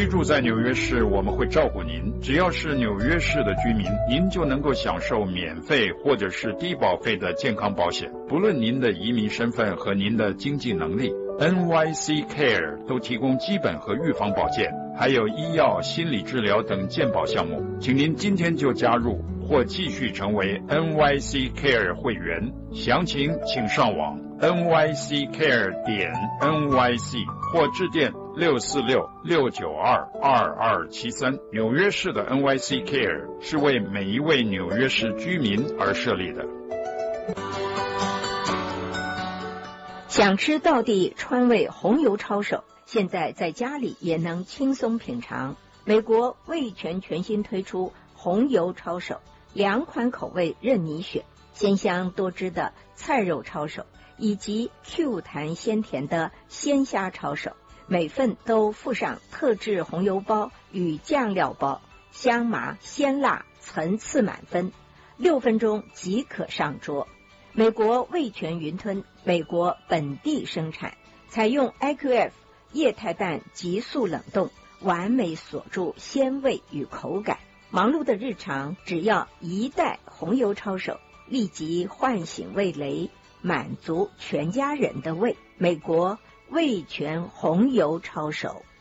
居住在纽约市，我们会照顾您。只要是纽约市的居民，您就能够享受免费或者是低保费的健康保险。不论您的移民身份和您的经济能力， NYC Care 都提供基本和预防保健，还有医药、心理治疗等健保项目。请您今天就加入或继续成为 NYC Care 会员。详情请上网 nyccare.nyc 或致电646-692-2273。纽约市的 NYC Care 是为每一位纽约市居民而设立的。 想吃道地川味红油抄手，现在在家里也能轻松品尝。美国味全全新推出红油抄手，2款口味任你选，鲜香多汁的菜肉抄手，以及 Q 弹鲜甜的鲜虾抄手，每份都附上特制红油包与酱料包，香麻鲜辣，层次满分，6分钟即可上桌。美国味全云吞，美国本地生产，采用 IQF 液态氮急速冷冻，完美锁住鲜味与口感。忙碌的日常，只要1袋红油抄手，立即唤醒味蕾，满足全家人的胃。美国味全红油抄手。